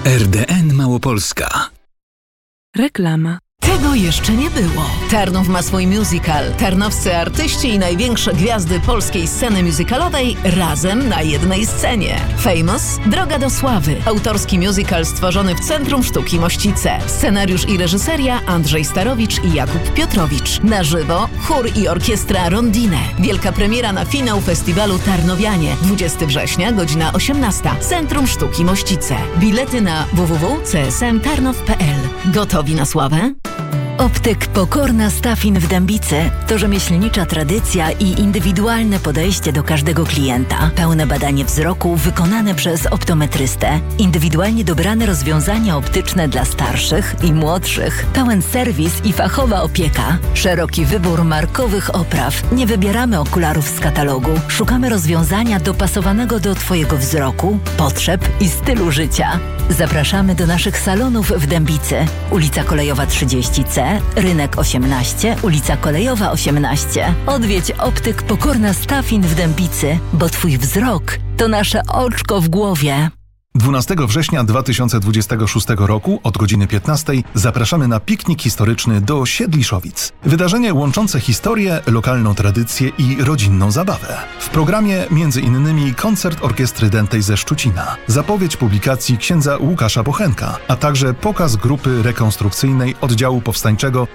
RDN Małopolska. Reklama. Tego jeszcze nie było. Tarnów ma swój musical. Tarnowscy artyści i największe gwiazdy polskiej sceny musicalowej razem na jednej scenie. Famous, Droga do sławy. Autorski musical stworzony w Centrum Sztuki Mościce. Scenariusz i reżyseria Andrzej Starowicz i Jakub Piotrowicz. Na żywo chór i orkiestra Rondine. Wielka premiera na finał festiwalu Tarnowianie. 20 września, godzina 18. Centrum Sztuki Mościce. Bilety na www.csmtarnow.pl. Gotowi na sławę? Optyk Pokorna Stafin w Dębicy to rzemieślnicza tradycja i indywidualne podejście do każdego klienta. Pełne badanie wzroku wykonane przez optometrystę, indywidualnie dobrane rozwiązania optyczne dla starszych i młodszych, pełen serwis i fachowa opieka, szeroki wybór markowych opraw. Nie wybieramy okularów z katalogu, szukamy rozwiązania dopasowanego do Twojego wzroku, potrzeb i stylu życia. Zapraszamy do naszych salonów w Dębicy, ulica Kolejowa 30C, Rynek 18, ulica Kolejowa 18. Odwiedź Optyk Pokorna Stafin w Dębicy, bo Twój wzrok to nasze oczko w głowie. 12 września 2026 roku od godziny 15 zapraszamy na piknik historyczny do Siedliszowic. Wydarzenie łączące historię, lokalną tradycję i rodzinną zabawę. W programie m.in. koncert orkiestry dętej ze Szczucina, zapowiedź publikacji księdza Łukasza Bochenka, a także pokaz grupy rekonstrukcyjnej oddziału powstańczego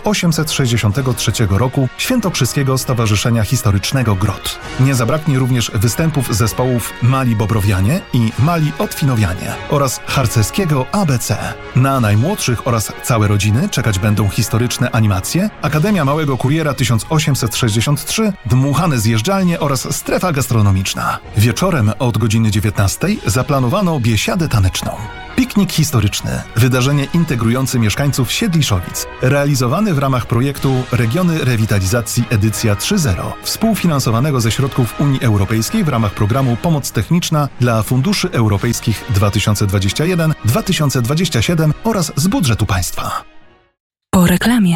1863 roku Świętokrzyskiego Stowarzyszenia Historycznego GROT. Nie zabraknie również występów zespołów Mali Bobrowianie i Mali Otwinowianie oraz harcerskiego ABC. Na najmłodszych oraz całe rodziny czekać będą historyczne animacje, Akademia Małego Kuriera 1863, dmuchane zjeżdżalnie oraz strefa gastronomiczna. Wieczorem od godziny 19 zaplanowano biesiadę taneczną. Piknik historyczny, wydarzenie integrujące mieszkańców Siedliszowic, realizowany w ramach projektu Regiony Rewitalizacji edycja 3.0, współfinansowanego ze środków Unii Europejskiej w ramach programu Pomoc Techniczna dla Funduszy Europejskich 2021-2027 oraz z budżetu państwa. Po reklamie.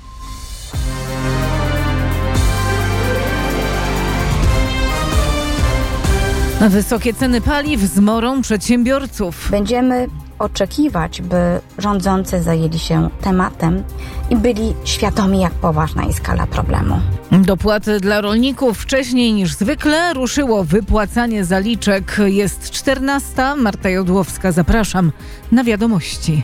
Wysokie ceny paliw zmorą przedsiębiorców. Będziemy oczekiwać, by rządzący zajęli się tematem i byli świadomi, jak poważna jest skala problemu. Dopłaty dla rolników wcześniej niż zwykle ruszyło wypłacanie zaliczek. Jest 14. Marta Jodłowska, zapraszam na wiadomości.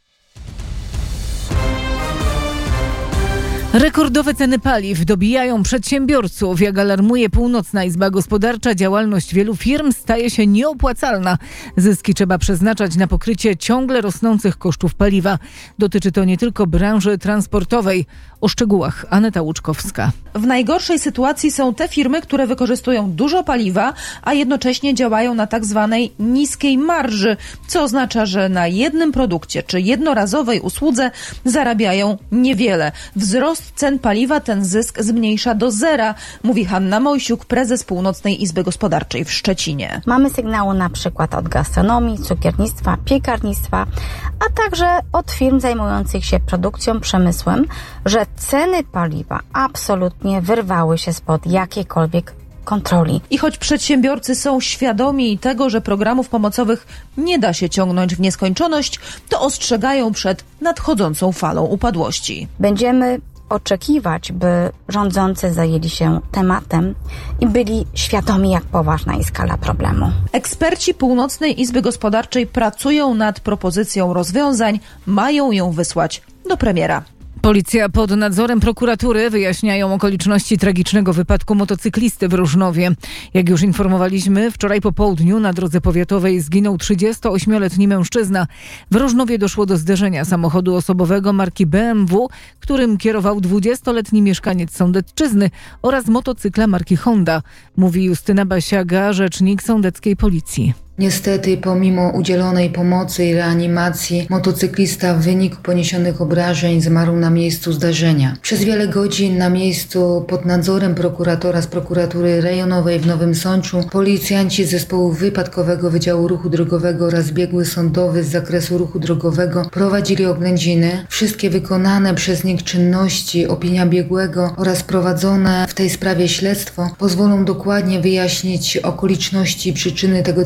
Rekordowe ceny paliw dobijają przedsiębiorców. Jak alarmuje Północna Izba Gospodarcza, działalność wielu firm staje się nieopłacalna. Zyski trzeba przeznaczać na pokrycie ciągle rosnących kosztów paliwa. Dotyczy to nie tylko branży transportowej. O szczegółach Aneta Łuczkowska. W najgorszej sytuacji są te firmy, które wykorzystują dużo paliwa, a jednocześnie działają na tak zwanej niskiej marży, co oznacza, że na jednym produkcie czy jednorazowej usłudze zarabiają niewiele. Wzrost cen paliwa ten zysk zmniejsza do zera, mówi Hanna Mojsiuk, prezes Północnej Izby Gospodarczej w Szczecinie. Mamy sygnały na przykład od gastronomii, cukiernictwa, piekarnictwa, a także od firm zajmujących się produkcją, przemysłem, że ceny paliwa absolutnie wyrwały się spod jakiejkolwiek kontroli. I choć przedsiębiorcy są świadomi tego, że programów pomocowych nie da się ciągnąć w nieskończoność, to ostrzegają przed nadchodzącą falą upadłości. Będziemy oczekiwać, by rządzący zajęli się tematem i byli świadomi, jak poważna jest skala problemu. Eksperci Północnej Izby Gospodarczej pracują nad propozycją rozwiązań, mają ją wysłać do premiera. Policja pod nadzorem prokuratury wyjaśniają okoliczności tragicznego wypadku motocyklisty w Rożnowie. Jak już informowaliśmy, wczoraj po południu na drodze powiatowej zginął 38-letni mężczyzna. W Rożnowie doszło do zderzenia samochodu osobowego marki BMW, którym kierował 20-letni mieszkaniec Sądecczyzny oraz motocykla marki Honda, mówi Justyna Basiaga, rzecznik sądeckiej policji. Niestety, pomimo udzielonej pomocy i reanimacji, motocyklista w wyniku poniesionych obrażeń zmarł na miejscu zdarzenia. Przez wiele godzin na miejscu pod nadzorem prokuratora z prokuratury rejonowej w Nowym Sączu policjanci z zespołu wypadkowego Wydziału Ruchu Drogowego oraz biegły sądowy z zakresu ruchu drogowego prowadzili oględziny. Wszystkie wykonane przez nich czynności, opinia biegłego oraz prowadzone w tej sprawie śledztwo pozwolą dokładnie wyjaśnić okoliczności i przyczyny tego tragicznego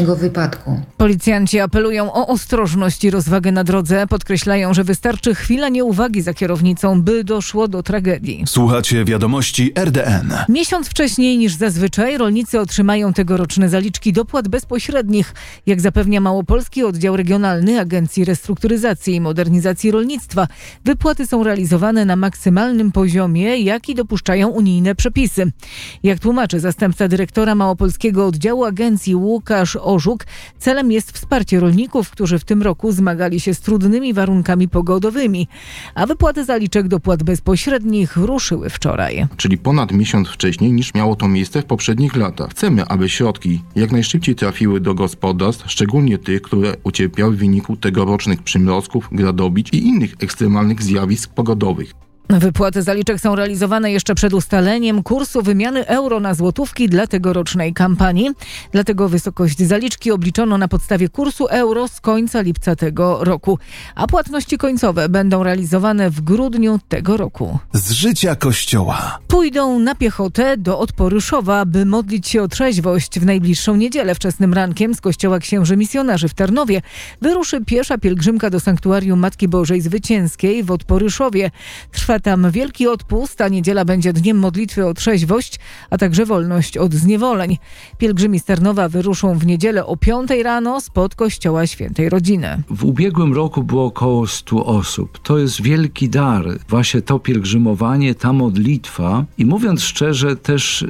tragicznego wypadku. Policjanci apelują o ostrożność i rozwagę na drodze. Podkreślają, że wystarczy chwila nieuwagi za kierownicą, by doszło do tragedii. Słuchacie wiadomości RDN. Miesiąc wcześniej niż zazwyczaj rolnicy otrzymają tegoroczne zaliczki dopłat bezpośrednich. Jak zapewnia Małopolski Oddział Regionalny Agencji Restrukturyzacji i Modernizacji Rolnictwa, wypłaty są realizowane na maksymalnym poziomie, jaki dopuszczają unijne przepisy. Jak tłumaczy zastępca dyrektora Małopolskiego Oddziału Agencji Łukasz Orzuk, celem jest wsparcie rolników, którzy w tym roku zmagali się z trudnymi warunkami pogodowymi, a wypłaty zaliczek dopłat bezpośrednich ruszyły wczoraj. Czyli ponad miesiąc wcześniej niż miało to miejsce w poprzednich latach. Chcemy, aby środki jak najszybciej trafiły do gospodarstw, szczególnie tych, które ucierpiały w wyniku tegorocznych przymrozków, gradobić i innych ekstremalnych zjawisk pogodowych. Wypłaty zaliczek są realizowane jeszcze przed ustaleniem kursu wymiany euro na złotówki dla tegorocznej kampanii. Dlatego wysokość zaliczki obliczono na podstawie kursu euro z końca lipca tego roku. A płatności końcowe będą realizowane w grudniu tego roku. Z życia Kościoła. Pójdą na piechotę do Odporyszowa, by modlić się o trzeźwość. W najbliższą niedzielę wczesnym rankiem z Kościoła Księży Misjonarzy w Tarnowie wyruszy piesza pielgrzymka do Sanktuarium Matki Bożej Zwycięskiej w Odporyszowie. Trwa tam Wielki Odpust, a niedziela będzie dniem modlitwy o trzeźwość, a także wolność od zniewoleń. Pielgrzymi z Tarnowa wyruszą w niedzielę o 5 rano spod Kościoła Świętej Rodziny. W ubiegłym roku było około 100 osób. To jest wielki dar. Właśnie to pielgrzymowanie, ta modlitwa. I mówiąc szczerze, też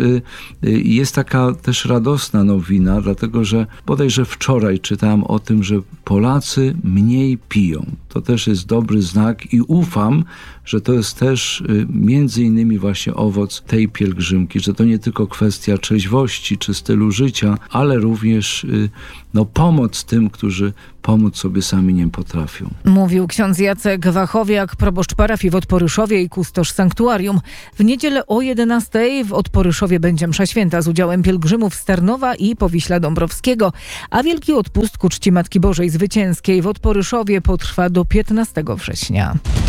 jest taka też radosna nowina, dlatego że bodajże wczoraj czytałem o tym, że Polacy mniej piją. To też jest dobry znak i ufam, że to jest też między innymi właśnie owoc tej pielgrzymki, że to nie tylko kwestia trzeźwości czy stylu życia, ale również pomoc tym, którzy pomóc sobie sami nie potrafią. Mówił ksiądz Jacek Wachowiak, proboszcz parafii w Odporyszowie i kustosz sanktuarium. W niedzielę o 11:00 w Odporyszowie będzie msza święta z udziałem pielgrzymów z Tarnowa i Powiśla Dąbrowskiego, a Wielki Odpust ku czci Matki Bożej Zwycięskiej w Odporyszowie potrwa do 15 września.